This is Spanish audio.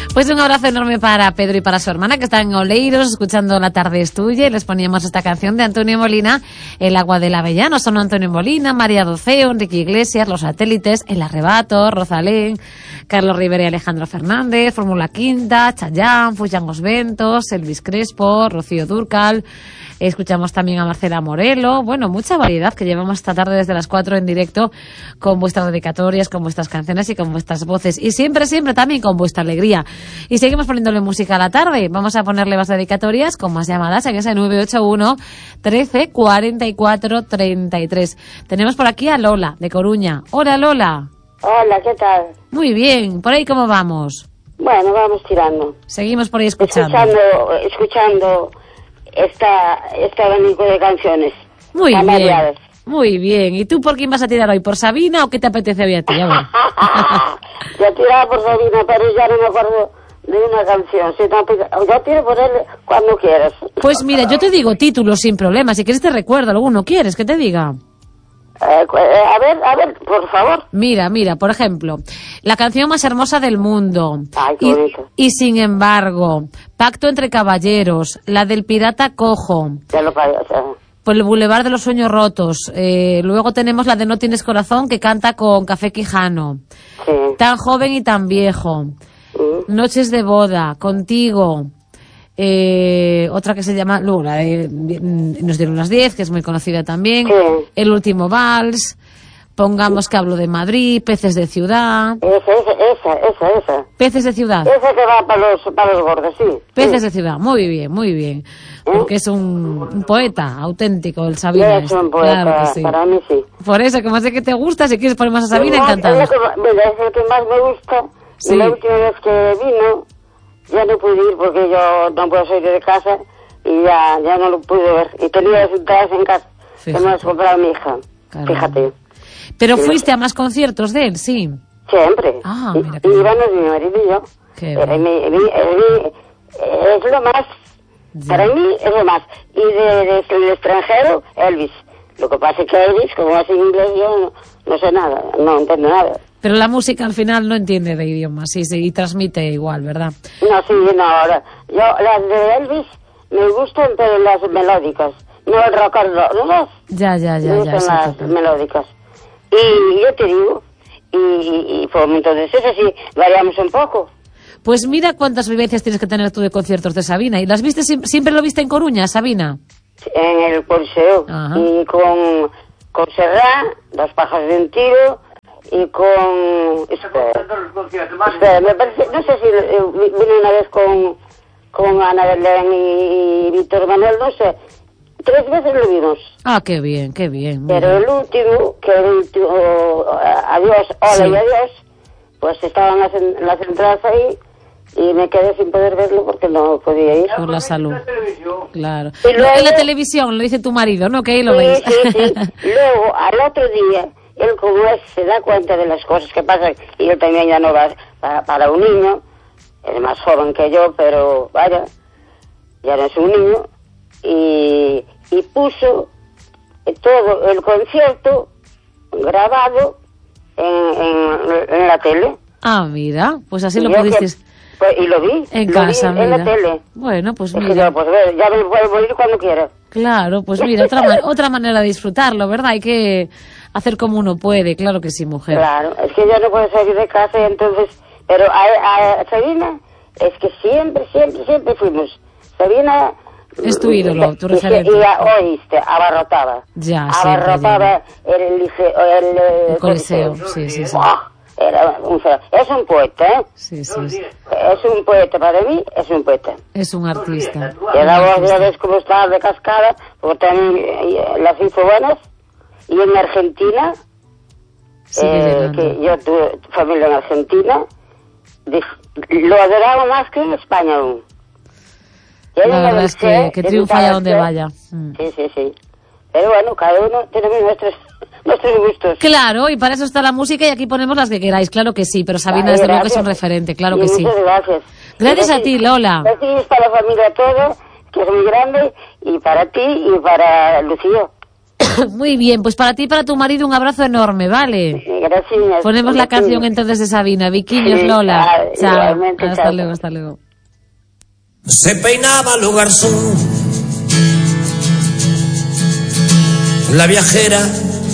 Pues un abrazo enorme para Pedro y para su hermana, que están en Oleiros escuchando La tarde es tuya, y les poníamos esta canción de Antonio Molina, El agua del Avellano. Son Antonio Molina, María Doceo, Enrique Iglesias, Los Satélites, El Arrebato, Rosalén, Carlos Rivera y Alejandro Fernández, Fórmula Quinta, Chayanne, Fuyan os Ventos, Elvis Crespo, Rocío Dúrcal. Escuchamos también a Marcela Morelo. Bueno, mucha variedad que llevamos esta tarde desde las 4 en directo, con vuestras dedicatorias, con vuestras canciones y con vuestras voces. Y siempre, siempre también con vuestra alegría. Y seguimos poniéndole música a la tarde. Vamos a ponerle más dedicatorias con más llamadas en ese 981 13 44 33. Tenemos por aquí a Lola, de Coruña. Hola, Lola. Hola, ¿qué tal? Muy bien. ¿Por ahí cómo vamos? Bueno, vamos tirando. Seguimos por ahí escuchando. Escuchando este abanico de canciones. Muy bien. Muy bien. ¿Y tú por quién vas a tirar hoy? ¿Por Sabina o qué te apetece hoy a ti? A ver. Yo tiraba por Sabina, pero ya no me acuerdo de una canción. Si no, yo tiro por él cuando quieras. Pues mira, yo te digo títulos sin problema. Si quieres te recuerdo alguno. ¿Quieres que te diga? A ver, por favor. Mira, por ejemplo, la canción más hermosa del mundo. Ay, qué bonito. Y sin embargo, Pacto entre caballeros, la del pirata cojo. Ya lo pagué, o sea. Por el Boulevard de los Sueños Rotos. Luego tenemos la de No tienes corazón, que canta con Café Quijano. Sí. Tan joven y tan viejo. Noches de boda, Contigo. Otra que se llama, luego la de Nos dieron las 10, que es muy conocida también. Sí. El último vals. Pongamos que hablo de Madrid, Peces de ciudad. Esa. Peces de ciudad. Esa que va para los gordos, sí. Peces de ciudad, muy bien. Porque es un poeta auténtico, el Sabina. Es un poeta, claro que sí. para mí sí. Por eso, como sé que te gusta, si quieres poner más a Sabina, encantado. Mira, es el que más me gusta. Sí. Y la última vez que vino, ya no pude ir porque yo no puedo salir de casa y ya no lo pude ver. Y tenía las entradas en casa. Fíjate. Que me las compraba mi hija. Caramba. Fíjate. Pero fuiste a más conciertos de él, sí. Siempre. Ah, mira y qué bien. íbamos mi marido y yo. Qué Pero bien. es lo más. Ya. Para mí es lo más. Y del extranjero, Elvis. Lo que pasa es que Elvis, como hace inglés, yo no sé nada, no entiendo nada. Pero la música al final no entiende de idiomas, sí, y transmite igual, ¿verdad? No, ahora. Yo, las de Elvis me gustan, pero las melódicas. No el rock and roll, ¿no? Ya. Me gustan las melódicas. Y yo te digo, y por entonces eso sí, variamos un poco. Pues mira cuántas vivencias tienes que tener tú de conciertos de Sabina. ¿Y las viste, siempre lo viste en Coruña, Sabina? En el Coliseo. Ajá. Y con Serrat, Dos pájaros de un tiro, y con... Espera, me parece, no sé si vine una vez con Ana Belén y Víctor Manuel, no sé. 3 veces lo vimos. Ah, qué bien. Pero el último, adiós, hola Sí. y adiós, pues estaban las entradas ahí y me quedé sin poder verlo porque no podía ir. Por la salud. Claro. Y luego- En la televisión, lo dice tu marido, ¿no? Que ahí lo veis. Sí. Luego, al otro día, él como se da cuenta de las cosas que pasan, y él también ya no va para un niño, es más joven que yo, pero vaya, ya no es un niño, y puso todo el concierto grabado en la tele. Ah, mira, pues así Y lo yo pudisteis y lo vi. en casa, en la mira. tele. Bueno, pues Es que mira. yo, pues ya me puedo ir cuando quiera. Claro, pues mira, otra manera de disfrutarlo, ¿verdad? Hay que hacer como uno puede, claro que sí, mujer. Claro, es que yo no puedo salir de casa y entonces... Pero a Sabina, es que siempre fuimos. Sabina... Es tu ídolo, tu referente. Y oíste, abarrotaba. Ya, abarrotaba el Coliseo, sí. ¡Buah! Es un poeta, ¿eh? Sí. Es un poeta, para mí es un poeta. Es un artista. Y la voz ya ves cómo está de cascada, porque también las hizo buenas. Y en Argentina, que yo tuve familia en Argentina, lo adoraba más que en España aún. La verdad es que triunfa allá donde vaya. Sí. Pero bueno, cada uno tenemos nuestros gustos. Claro, y para eso está la música y aquí ponemos las que queráis, claro que sí, pero Sabina desde luego que es un referente, claro que sí. Muchas gracias. Gracias a ti, Lola. Gracias para la familia toda, que es muy grande, y para ti y para Lucía. Muy bien, pues para ti y para tu marido un abrazo enorme, ¿vale? Sí, gracias. Ponemos la canción entonces de Sabina. Viquiños, Sí, Lola. Chao. igualmente, Hasta chao. luego, hasta luego. Se peinaba lo garzón, la viajera